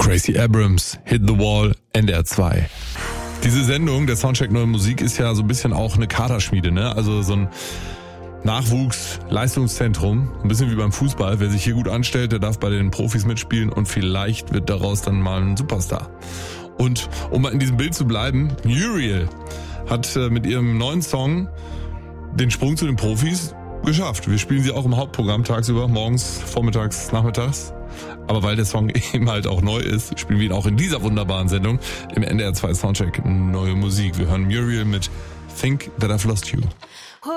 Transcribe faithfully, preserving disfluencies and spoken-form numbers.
Gracie Abrams, Hit the Wall, N D R zwei. Diese Sendung, der Soundcheck Neue Musik, ist ja so ein bisschen auch eine Kaderschmiede, ne? Also so ein Nachwuchs-Leistungszentrum, ein bisschen wie beim Fußball. Wer sich hier gut anstellt, der darf bei den Profis mitspielen und vielleicht wird daraus dann mal ein Superstar. Und um mal in diesem Bild zu bleiben, Muriel hat mit ihrem neuen Song den Sprung zu den Profis geschafft. Wir spielen sie auch im Hauptprogramm tagsüber, morgens, vormittags, nachmittags. Aber weil der Song eben halt auch neu ist, spielen wir ihn auch in dieser wunderbaren Sendung im N D R zwei Soundcheck Neue Musik. Wir hören Muriel mit Think That I've Lost You.